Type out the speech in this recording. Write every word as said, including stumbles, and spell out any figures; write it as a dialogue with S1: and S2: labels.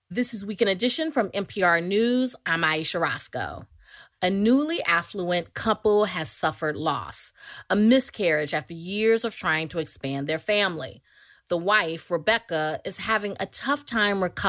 S1: This is Weekend Edition from N P R News. I'm Aisha Roscoe. A newly affluent couple has suffered loss, a miscarriage after years of trying to expand their family. The wife, Rebecca, is having a tough time recovering